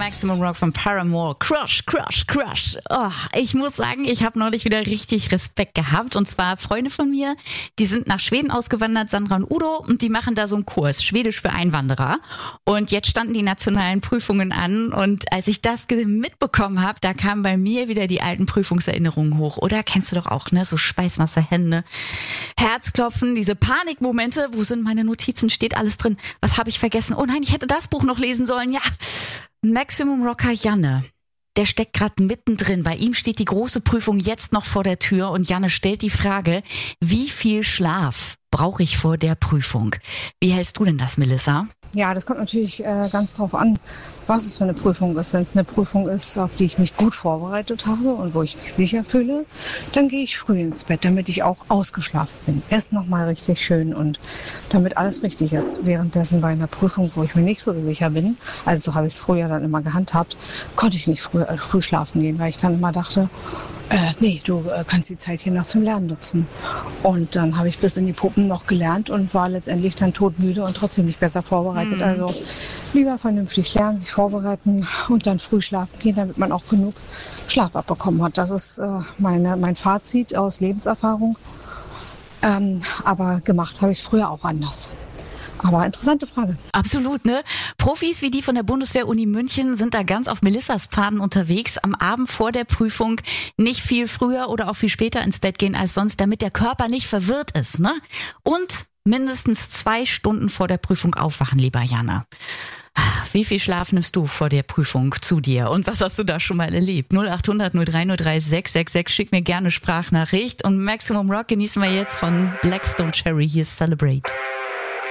Maximum Rock von Paramore. Crush, Crush, Crush. Oh, ich muss sagen, ich habe neulich wieder richtig Respekt gehabt. Und zwar Freunde von mir, die sind nach Schweden ausgewandert, Sandra und Udo, und die machen da so einen Kurs, Schwedisch für Einwanderer. Und jetzt standen die nationalen Prüfungen an. Und als ich das mitbekommen habe, da kamen bei mir wieder die alten Prüfungserinnerungen hoch. Oder kennst du doch auch, ne? So schweißnasse Hände, Herzklopfen, diese Panikmomente. Wo sind meine Notizen? Steht alles drin? Was habe ich vergessen? Oh nein, ich hätte das Buch noch lesen sollen. Ja, Maximum Rocker Janne, der steckt gerade mittendrin. Bei ihm steht die große Prüfung jetzt noch vor der Tür und Janne stellt die Frage, wie viel Schlaf brauche ich vor der Prüfung? Wie hältst du denn das, Melissa? Ja, das kommt natürlich ganz drauf an, was es für eine Prüfung ist. Wenn es eine Prüfung ist, auf die ich mich gut vorbereitet habe und wo ich mich sicher fühle, dann gehe ich früh ins Bett, damit ich auch ausgeschlafen bin. Erst nochmal richtig schön und damit alles richtig ist. Währenddessen bei einer Prüfung, wo ich mir nicht so sicher bin, also so habe ich es früher dann immer gehandhabt, konnte ich nicht früh schlafen gehen, weil ich dann immer dachte, nee, du kannst die Zeit hier noch zum Lernen nutzen. Und dann habe ich bis in die Puppen noch gelernt und war letztendlich dann todmüde und trotzdem nicht besser vorbereitet. Also lieber vernünftig lernen, sich vorbereiten und dann früh schlafen gehen, damit man auch genug Schlaf abbekommen hat. Das ist mein Fazit aus Lebenserfahrung. Aber gemacht habe ich es früher auch anders. Aber interessante Frage. Absolut, ne? Profis wie die von der Bundeswehr-Uni München sind da ganz auf Melissas Pfaden unterwegs. Am Abend vor der Prüfung nicht viel früher oder auch viel später ins Bett gehen als sonst, damit der Körper nicht verwirrt ist, ne? Und mindestens 2 Stunden vor der Prüfung aufwachen, lieber Jana. Wie viel Schlaf nimmst du vor der Prüfung zu dir? Und was hast du da schon mal erlebt? 0800 0303 666. Schick mir gerne Sprachnachricht. Und Maximum Rock genießen wir jetzt von Blackstone Cherry. Hier ist Celebrate.